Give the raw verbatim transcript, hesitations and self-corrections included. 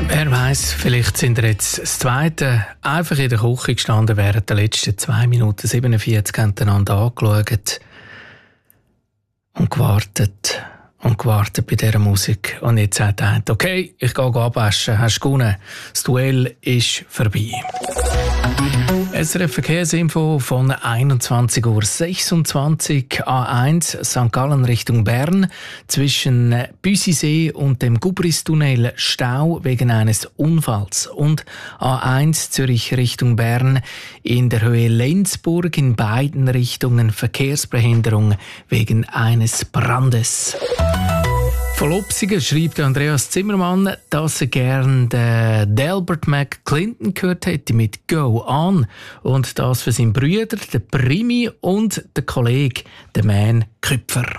Wer weiss, vielleicht sind ihr jetzt das Zweite einfach in der Küche gestanden während der letzten zwei Minuten siebenundvierzig, haben einander angeschaut und gewartet und gewartet bei dieser Musik. Und jetzt sagt er, okay, ich gehe abwaschen, hast du gewonnen. Das Duell ist vorbei. S R F Verkehrsinfo von einundzwanzig Uhr sechsundzwanzig, A eins Sankt Gallen Richtung Bern. Zwischen Büsisee und dem Gubristunnel Stau wegen eines Unfalls. Und A eins Zürich Richtung Bern in der Höhe Lenzburg in beiden Richtungen Verkehrsbehinderung wegen eines Brandes. Von Lopsigen schreibt Andreas Zimmermann, dass er gerne den Delbert McClinton gehört hätte mit «Go On» und das für seinen Bruder, den Primi und den Kollegen, den Man Küpfer.